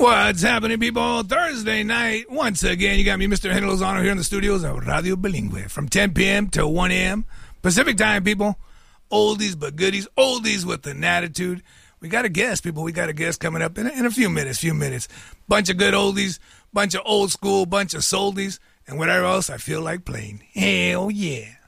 What's happening, people? Thursday night, once again, you got me, Mr. Henry Lozano, here in the studios of Radio Bilingüe from 10 p.m. to 1 a.m. Pacific time, people. Oldies but goodies, oldies with an attitude. We got a guest, people. We got a guest coming up in a few minutes. Bunch of good oldies, bunch of old school, bunch of soldies, and whatever else I feel like playing. Hell yeah.